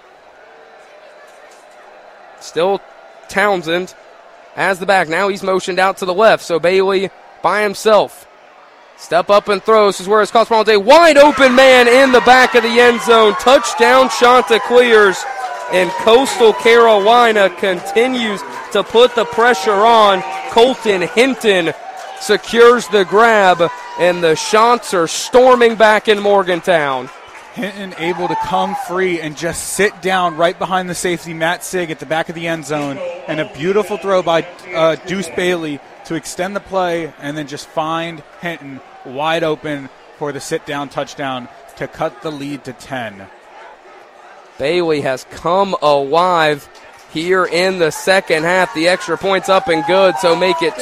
Still Townsend as the back. Now he's motioned out to the left, so Bailey by himself. Step up and throw. This is where it's caught all day. Wide open man in the back of the end zone. Touchdown, Chanticleers. And Coastal Carolina continues to put the pressure on. Colton Hinton secures the grab, and the Chants are storming back in Morgantown. Hinton able to come free and just sit down right behind the safety, Matt Sigg, at the back of the end zone. And a beautiful throw by Deuce Bailey to extend the play and then just find Hinton wide open for the sit-down touchdown to cut the lead to 10. Bailey has come alive here in the second half. The extra point's up and good, so make it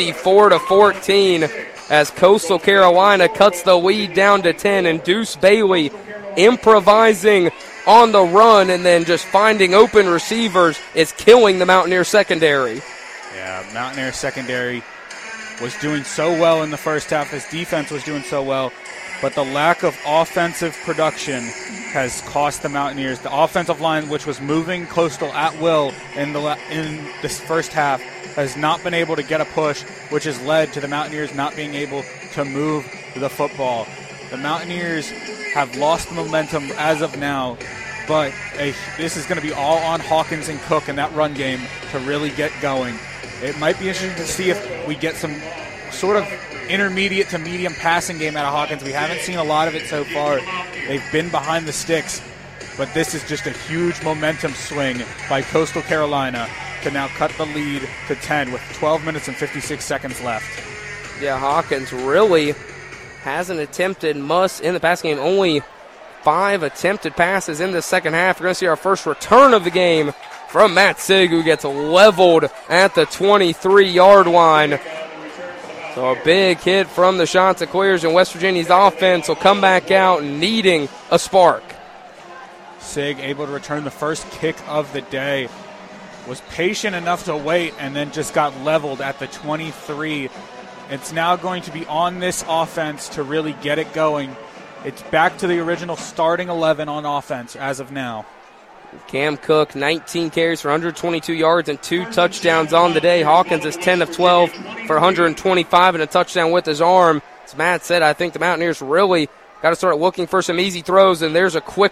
24-14 as Coastal Carolina cuts the lead down to 10, and Deuce Bailey improvising on the run and then just finding open receivers is killing the Mountaineer secondary. Yeah, Mountaineer secondary was doing so well in the first half. This defense was doing so well, but the lack of offensive production has cost the Mountaineers. The offensive line, which was moving Coastal at will in this first half, has not been able to get a push, which has led to the Mountaineers not being able to move the football. The Mountaineers have lost the momentum as of now, but this is going to be all on Hawkins and Cook in that run game to really get going. It might be interesting to see if we get some sort of intermediate to medium passing game out of Hawkins. We haven't seen a lot of it so far. They've been behind the sticks, but this is just a huge momentum swing by Coastal Carolina to now cut the lead to 10 with 12 minutes and 56 seconds left. Yeah, Hawkins really hasn't attempted much in the passing game. Only 5 attempted passes in the second half. We're going to see our first return of the game from Matt Sigg, who gets leveled at the 23-yard line. So a big hit from the Chanticleers, and West Virginia's offense will come back out needing a spark. Sigg able to return the first kick of the day. was patient enough to wait and then just got leveled at the 23. It's now going to be on this offense to really get it going. It's back to the original starting 11 on offense as of now. Cam Cook, 19 carries for 122 yards and 2 touchdowns on the day. Hawkins is 10 of 12 for 125 and a touchdown with his arm. As Matt said, I think the Mountaineers really got to start looking for some easy throws, and there's a quick